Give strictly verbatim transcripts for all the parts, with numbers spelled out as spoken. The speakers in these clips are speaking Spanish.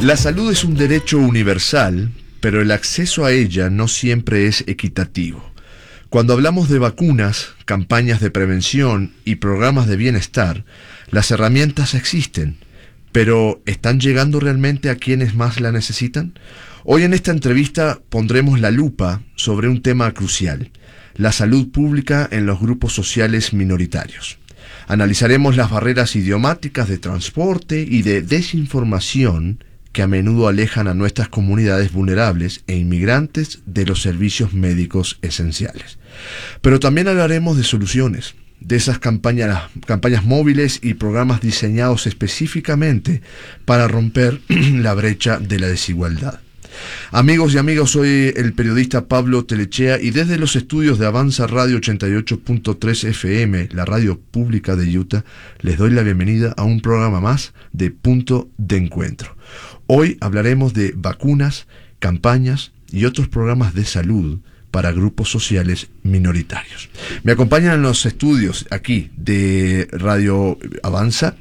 La salud es un derecho universal, pero el acceso a ella no siempre es equitativo. Cuando hablamos de vacunas, campañas de prevención y programas de bienestar, las herramientas existen, pero ¿están llegando realmente a quienes más la necesitan? Hoy en esta entrevista pondremos la lupa sobre un tema crucial: la salud pública en los grupos sociales minoritarios. Analizaremos las barreras idiomáticas de transporte y de desinformación que a menudo alejan a nuestras comunidades vulnerables e inmigrantes de los servicios médicos esenciales. Pero también hablaremos de soluciones, de esas campañas, campañas móviles y programas diseñados específicamente para romper la brecha de la desigualdad. Amigos y amigas, soy el periodista Pablo Telechea y desde los estudios de Avanza Radio ochenta y ocho punto tres F M, la radio pública de Utah, les doy la bienvenida a un programa más de Punto de Encuentro. Hoy hablaremos de vacunas, campañas y otros programas de salud para grupos sociales minoritarios. Me acompañan en los estudios aquí de Radio Avanza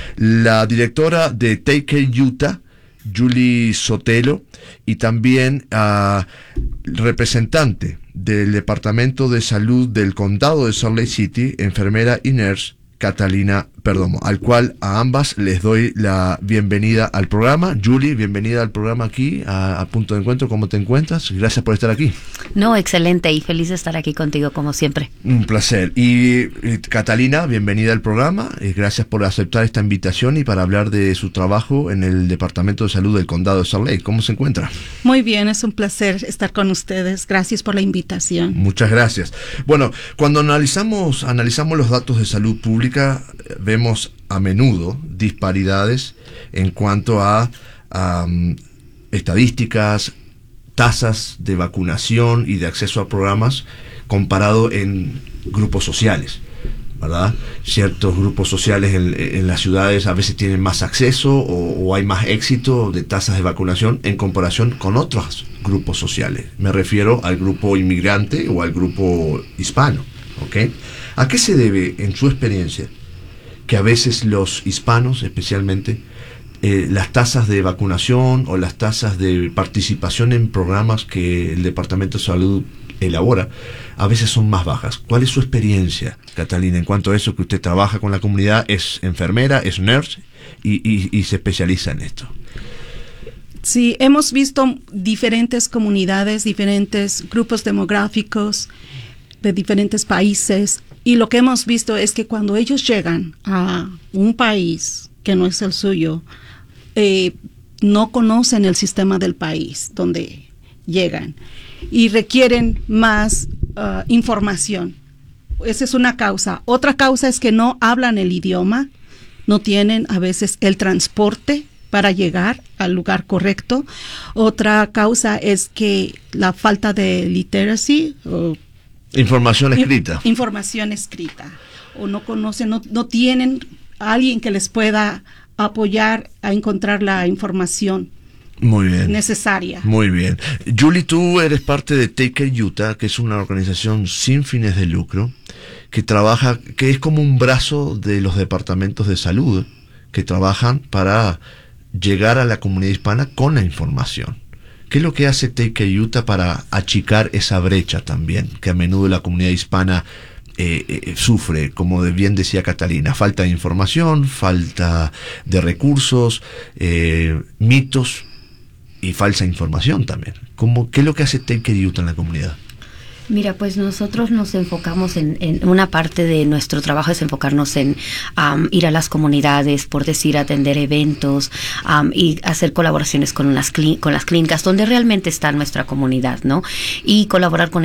la directora de Take Care Utah, Julie Sotelo, y también uh, representante del Departamento de Salud del Condado de Salt Lake City, enfermera y nurse Catalina Perdomo, al cual a ambas les doy la bienvenida al programa. Julie, bienvenida al programa aquí, a, a Punto de Encuentro. ¿Cómo te encuentras? Gracias por estar aquí. No, excelente y feliz de estar aquí contigo como siempre. Un placer. Y, y Catalina, bienvenida al programa. Y gracias por aceptar esta invitación y para hablar de su trabajo en el Departamento de Salud del Condado de Salt Lake. ¿Cómo se encuentra? Muy bien, es un placer estar con ustedes. Gracias por la invitación. Muchas gracias. Bueno, cuando analizamos, analizamos los datos de salud pública, vemos a menudo disparidades en cuanto a, a um, estadísticas, tasas de vacunación y de acceso a programas comparado en grupos sociales, ¿verdad? Ciertos grupos sociales en, en las ciudades a veces tienen más acceso o, o hay más éxito de tasas de vacunación en comparación con otros grupos sociales. Me refiero al grupo inmigrante o al grupo hispano, ¿ok? ¿A qué se debe, en su experiencia, que a veces los hispanos, especialmente, eh, las tasas de vacunación o las tasas de participación en programas que el Departamento de Salud elabora, a veces son más bajas? ¿Cuál es su experiencia, Catalina, en cuanto a eso, que usted trabaja con la comunidad, es enfermera, es nurse y, y, y se especializa en esto? Sí, hemos visto diferentes comunidades, diferentes grupos demográficos de diferentes países, y lo que hemos visto es que cuando ellos llegan a un país que no es el suyo, eh, no conocen el sistema del país donde llegan y requieren más uh, información. Esa es una causa. Otra causa es que no hablan el idioma, no tienen a veces el transporte para llegar al lugar correcto. Otra causa es que la falta de literacy, o Información escrita. Información escrita. O no conocen, no, no tienen a alguien que les pueda apoyar a encontrar la información Muy bien. necesaria. Muy bien. Julie, tú eres parte de Take Care Utah, que es una organización sin fines de lucro, que trabaja, que es como un brazo de los departamentos de salud, que trabajan para llegar a la comunidad hispana con la información. ¿Qué es lo que hace Take Care Utah para achicar esa brecha también, que a menudo la comunidad hispana eh, eh, sufre, como bien decía Catalina? Falta de información, falta de recursos, eh, mitos y falsa información también. ¿Cómo, ¿Qué es lo que hace Take Care Utah en la comunidad? Mira, pues nosotros nos enfocamos en, en una parte de nuestro trabajo es enfocarnos en um, ir a las comunidades, por decir, atender eventos um, y hacer colaboraciones con, unas clí- con las clínicas donde realmente está nuestra comunidad, ¿no? Y colaborar con